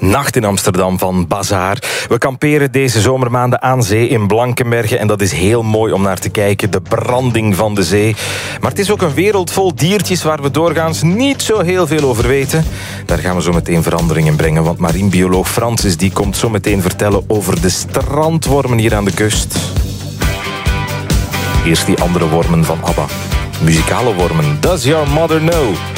Nacht in Amsterdam van Bazaar. We kamperen deze zomermaanden aan zee in Blankenberge en dat is heel mooi om naar te kijken, de branding van de zee. Maar het is ook een wereld vol diertjes waar we doorgaans niet zo heel veel over weten. Daar gaan we zo meteen verandering in brengen, want marinebioloog Francis die komt zo meteen vertellen over de strandwormen hier aan de kust. Eerst die andere wormen van ABBA. Muzikale wormen. Does Your Mother Know?